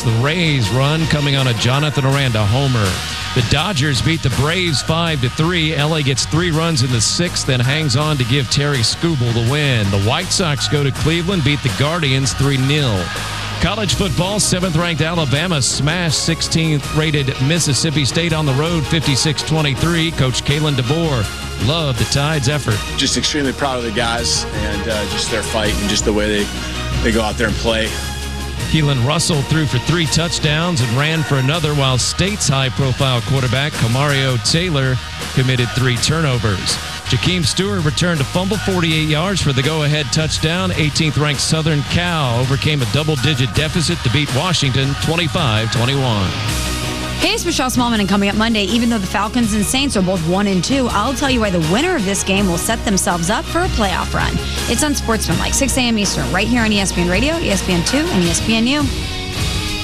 The Rays run coming on a Jonathan Aranda homer. The Dodgers beat the Braves 5-3. LA gets 3 runs in the 6th, then hangs on to give Terry Skubal the win. The White Sox go to Cleveland, beat the Guardians 3-0. College football, 7th-ranked Alabama smashed 16th-rated Mississippi State on the road 56-23. Coach Kalen DeBoer loved the Tide's effort. Just extremely proud of the guys and just their fight and just the way they go out there and play. Keelan Russell threw for 3 touchdowns and ran for another, while State's high-profile quarterback Kamario Taylor committed 3 turnovers. Jakeem Stewart returned a fumble 48 yards for the go-ahead touchdown. 18th-ranked Southern Cal overcame a double-digit deficit to beat Washington 25-21. Hey, it's Michelle Smallman, and coming up Monday, even though the Falcons and Saints are both 1-2, I'll tell you why the winner of this game will set themselves up for a playoff run. It's on Sportsmanlike, 6 a.m. Eastern, right here on ESPN Radio, ESPN2, and ESPNU.